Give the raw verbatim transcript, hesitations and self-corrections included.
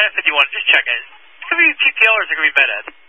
ten fifty-one, just checking. It's going to be T P L or is it going to be Med Ed?